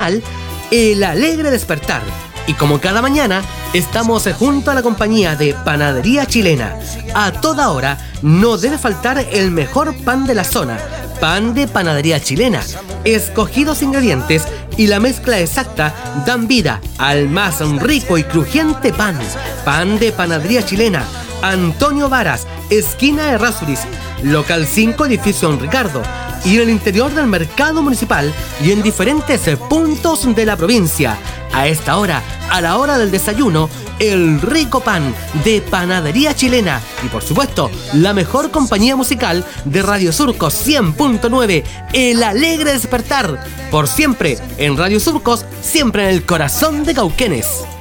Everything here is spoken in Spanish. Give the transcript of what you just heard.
musical El Alegre Despertar. Y como cada mañana, estamos junto a la compañía de Panadería Chilena. A toda hora no debe faltar el mejor pan de la zona. Pan de Panadería Chilena. Escogidos ingredientes y la mezcla exacta dan vida al más rico y crujiente pan. Pan de Panadería Chilena. Antonio Varas, esquina Errázuriz, local 5, edificio Don Ricardo. Y en el interior del mercado municipal y en diferentes puntos de la provincia. A esta hora, a la hora del desayuno, el rico pan de Panadería Chilena. Y por supuesto, la mejor compañía musical de Radio Surcos 100.9, El Alegre Despertar. Por siempre, en Radio Surcos, siempre en el corazón de Cauquenes.